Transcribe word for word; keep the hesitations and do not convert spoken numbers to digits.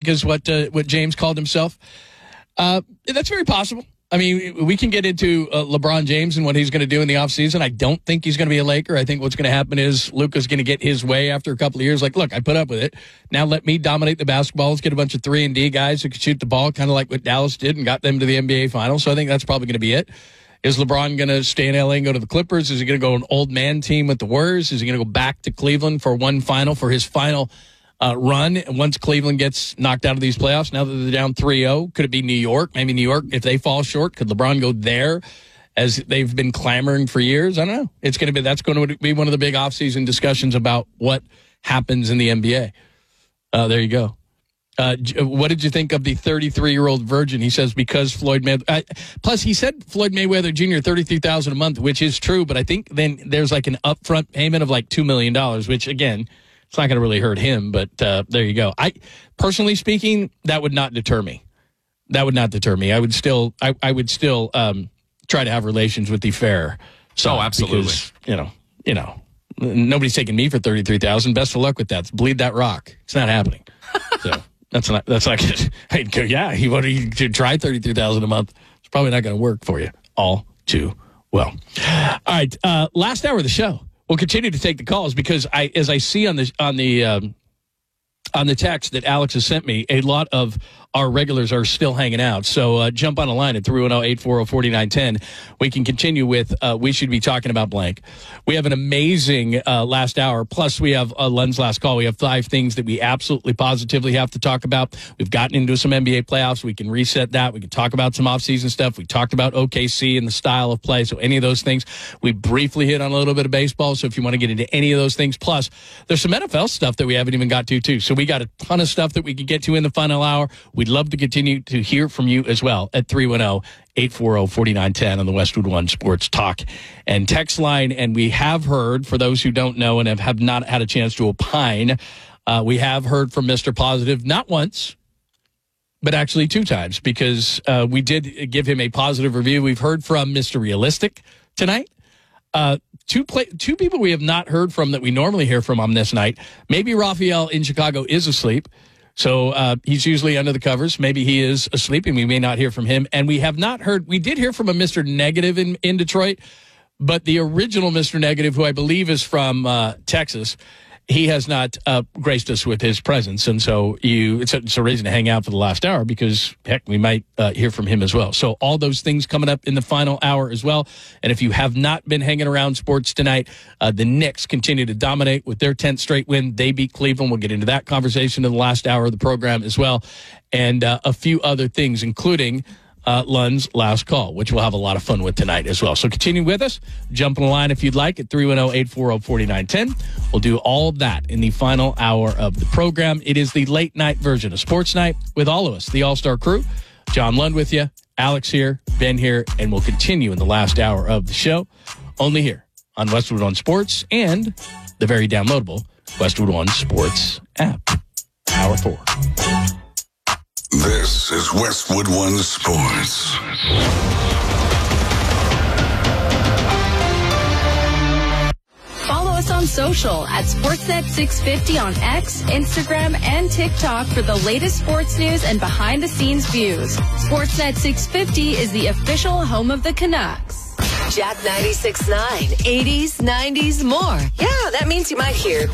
is what uh, what James called himself. Uh, that's very possible. I mean, we can get into uh, LeBron James and what he's going to do in the offseason. I don't think he's going to be a Laker. I think what's going to happen is Luka's going to get his way after a couple of years. Like, look, I put up with it. Now let me dominate the basketball. Let's get a bunch of three and D guys who can shoot the ball, kind of like what Dallas did and got them to the N B A Finals. So I think that's probably going to be it. Is LeBron going to stay in L A and go to the Clippers? Is he going to go an old man team with the Warriors? Is he going to go back to Cleveland for one final, for his final Uh, run once Cleveland gets knocked out of these playoffs? Now that they're down three oh, could it be New York? Maybe New York, if they fall short, could LeBron go there as they've been clamoring for years? I don't know. It's going to be, that's going to be one of the big offseason discussions about what happens in the N B A. Uh, there you go. Uh, what did you think of the thirty-three-year-old virgin? He says because Floyd Mayweather. Uh, plus, he said Floyd Mayweather Junior thirty-three thousand dollars a month, which is true. But I think then there's like an upfront payment of like two million dollars, which again, it's not going to really hurt him, but uh, there you go. I, personally speaking, that would not deter me. That would not deter me. I would still, I, I would still um, try to have relations with the fair. So oh, absolutely. Because, you know, you know, nobody's taking me for thirty-three thousand. Best of luck with that. Bleed that rock. It's not happening. So that's not. That's not good. Hey, yeah, you want to try thirty-three thousand a month? It's probably not going to work for you all too well. All right, uh, last hour of the show. We'll continue to take the calls because I, as I see on the on the um, on the text that Alex has sent me, a lot of our regulars are still hanging out. So uh, jump on a line at three one zero, eight four zero, four nine one zero. We can continue with uh, we should be talking about blank. We have an amazing uh, last hour. Plus, we have a Len's last call. We have five things that we absolutely positively have to talk about. We've gotten into some N B A playoffs. We can reset that. We can talk about some offseason stuff. We talked about O K C and the style of play. So any of those things. We briefly hit on a little bit of baseball. So if you want to get into any of those things, plus there's some N F L stuff that we haven't even got to too. So we got a ton of stuff that we could get to in the final hour. We'd love to continue to hear from you as well at three one zero, eight four zero, four nine one zero on the Westwood One Sports Talk and text line. And we have heard, for those who don't know and have, have not had a chance to opine, uh, we have heard from Mister Positive, not once, but actually two times, because uh, we did give him a positive review. We've heard from Mister Realistic tonight. Uh, two play, two people we have not heard from that we normally hear from on this night. Maybe Raphael in Chicago is asleep. So uh, he's usually under the covers. Maybe he is asleep, and we may not hear from him. And we have not heard – we did hear from a Mister Negative in, in Detroit, but the original Mister Negative, who I believe is from uh, Texas, he has not uh, graced us with his presence. And so you it's a, it's a reason to hang out for the last hour because, heck, we might uh, hear from him as well. So all those things coming up in the final hour as well. And if you have not been hanging around sports tonight, uh, the Knicks continue to dominate with their tenth straight win. They beat Cleveland. We'll get into that conversation in the last hour of the program as well. And uh, a few other things, including uh, Lund's last call, which we'll have a lot of fun with tonight as well. So continue with us. Jump on the line if you'd like at three one zero, eight four zero, four nine one zero. We'll do all of that in the final hour of the program. It is the late night version of Sports Night with all of us, the All-Star crew. John Lund with you, Alex here, Ben here, and we'll continue in the last hour of the show, only here on Westwood One Sports and the very downloadable Westwood One Sports app. Hour four. This is Westwood One Sports. Follow us on social at Sportsnet six fifty on X, Instagram, and TikTok for the latest sports news and behind-the-scenes views. Sportsnet six fifty is the official home of the Canucks. Jack ninety-six point nine, eighties, nineties, more. Yeah, that means you might hear